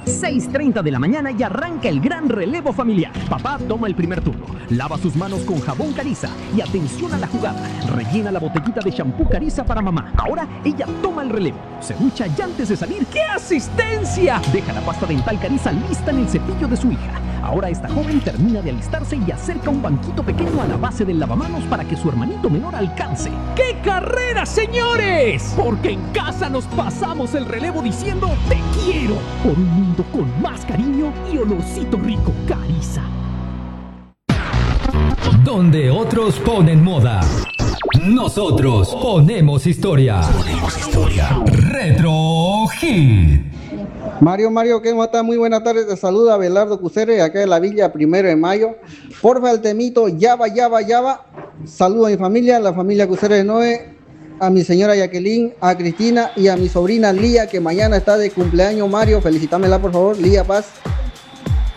6:30 de la mañana y arranca el gran relevo familiar. Papá toma el primer turno, lava sus manos con jabón Cariza y atención a la jugada. Rellena la botellita de shampoo Cariza para mamá. Ahora ella toma el relevo, se ducha y antes de salir, ¡qué asistencia! Deja la pasta dental Cariza lista en el cepillo de su hija. Ahora esta joven termina de alistarse y acerca un banquito pequeño a la base del lavamanos para que su hermanito menor alcance. ¡Qué carrera, señores! Porque en casa nos pasamos el relevo diciendo te quiero por un mundo con más cariño y olorcito rico. Cariza. Donde otros ponen moda, nosotros ponemos historia. Retro Hit. Mario, ¿qué está? Muy buenas tardes, te saluda Abelardo Cusere, acá de la Villa 1 de Mayo. Porfa, el temito, ya va. Saludo a mi familia, la familia Cusere de Noé, a mi señora Jacqueline, a Cristina y a mi sobrina Lía, que mañana está de cumpleaños. Mario, felicitámela por favor, Lía Paz.